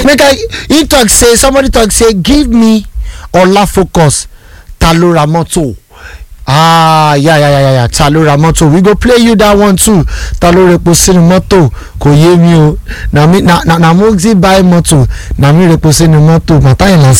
make he talk say somebody talk say give me Ola Focus Talora Moto. Yeah. Talora Moto. We go play you that one too. Talora Reposini Moto. Ko ye mi o. Na Moxie buy moto. Na mi Reposini Moto. Mata